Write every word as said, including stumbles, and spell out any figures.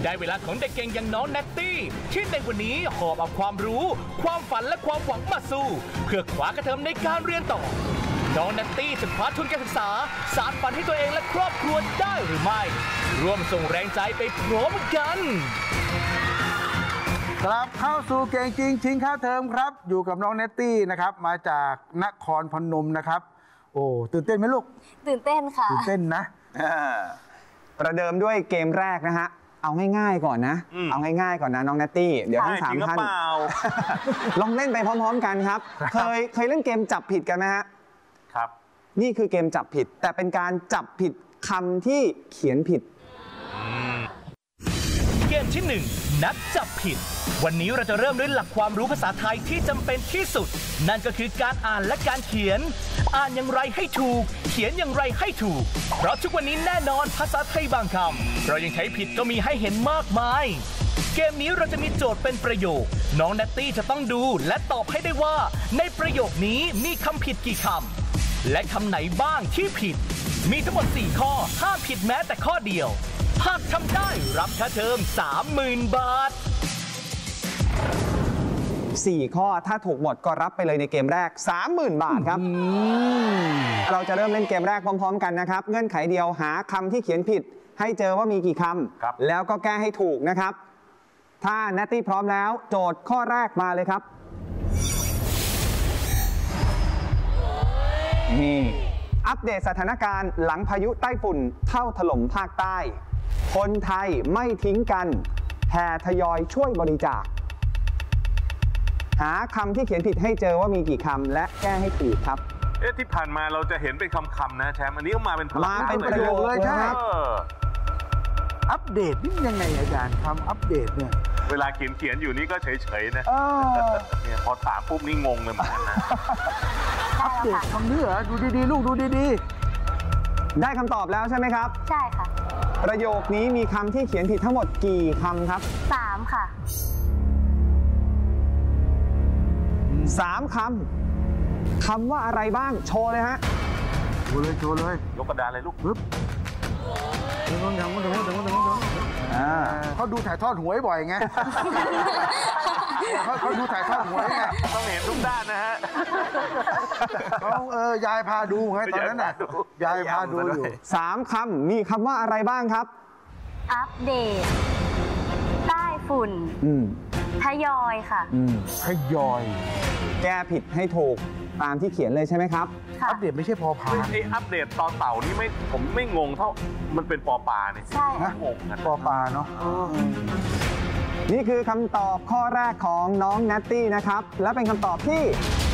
ได้เวลาของเด็กเก่งอย่างน้องแนตตี้ที่ในวันนี้หอบเอาความรู้ความฝันและความหวังมาสู้เพื่อคว้ากระเทิมในการเรียนต่อน้องแนตตี้จะคว้าทุนการศึกษาสานฝันให้ตัวเองและครอบครัวได้หรือไม่ร่วมส่งแรงใจไปพร้อมกันกลับเข้าสู่เก่งจริงชิงค่าเทอมครับอยู่กับน้องเนตตี้นะครับมาจากนครพนมนะครับโอ้ตื่นเต้นไหมลูกตื่นเต้นค่ะตื่นเต้นนะประเดิมด้วยเกมแรกนะฮะเอาง่ายๆก่อนนะเอาง่ายๆก่อนนะน้องเนตตี้เดี๋ยวทั้งสามท่านลองเล่นไปพร้อมๆกันครับเคยเคยเล่นเกมจับผิดกันไหมฮะครับนี่คือเกมจับผิดแต่เป็นการจับผิดคำที่เขียนผิดเกมที่หนึ่งนัดจับผิดวันนี้เราจะเริ่มด้วยหลักความรู้ภาษาไทยที่จำเป็นที่สุดนั่นก็คือการอ่านและการเขียนอ่านอย่างไรให้ถูกเขียนอย่างไรให้ถูกเพราะทุกวันนี้แน่นอนภาษาไทยบางคำเรายังใช้ผิดก็มีให้เห็นมากมายเกมนี้เราจะมีโจทย์เป็นประโยคน้องแนตตี้จะต้องดูและตอบให้ได้ว่าในประโยคนี้มีคำผิดกี่คำและคำไหนบ้างที่ผิดมีทั้งหมดสี่ข้อห้ามผิดแม้แต่ข้อเดียวหากทำได้รับค่าเทอม สามหมื่น บาทสี่ข้อถ้าถูกหมดก็รับไปเลยในเกมแรก สามหมื่น บาทครับเราจะเริ่มเล่นเกมแรกพร้อมๆกันนะครับเงื่อนไขเดียวหาคำที่เขียนผิดให้เจอว่ามีกี่คำแล้วก็แก้ให้ถูกนะครับถ้าแนตตี้พร้อมแล้วโจทย์ข้อแรกมาเลยครับนี่อัปเดตสถานการณ์หลังพายุใต้ฝุ่นเข้าถล่มภาคใต้คนไทยไม่ทิ้งกันแห่ทยอยช่วยบริจาคหาคำที่เขียนผิดให้เจอว่ามีกี่คำและแก้ให้ถูกครับเอ๊ะที่ผ่านมาเราจะเห็นเป็นคำๆนะแชมป์อันนี้ก็มาเป็นมาเป็นประโยคเลยใช่ไหมอัปเดตนี่ยังไงอาจารย์คำอัปเดตเนี่ยเวลาเขียนเขียนอยู่นี่ก็เฉยๆนะเนี่ยพอถามปุ๊บนี่งงเลยเหมือนกันนะอัปเดตคำนี้เหรอดูดีๆลูกดูดีๆได้คำตอบแล้วใช่ไหมครับใช่ค่ะประโยคนี้มีคำที่เขียนผิดทั้งหมดกี่คำครับสามค่ะสามคำคำว่าอะไรบ้างโชว์เลยฮะโชว์เลยโชว์เลยยกกระดานเลยลูกปึ๊บถึงถึงถึงถึงถึงถึงเขาดูถ่ายทอดหวยบ่อยไงเขาเขาดูถ่ายทอดหวยไงต้องเห็นทุกด้านนะฮะเขาเออยายพาดูไงตอนนั้นน่ะยายพาดูอยู่สามคำมีคำว่าอะไรบ้างครับอัปเดตใต้ฝุ่นทยอยค่ะทยอยแก้ผิดให้ถูกตามที่เขียนเลยใช่ไหมครับอัปเดตไม่ใช่พอพานไออัปเดตตอนเต่านี่ไม่ผมไม่งงเท่ามันเป็นปอปลาเนี่ยใช่งงกันปอปลาเนาะนี่คือคำตอบข้อแรกของน้องแนตตี้นะครับและเป็นคำตอบที่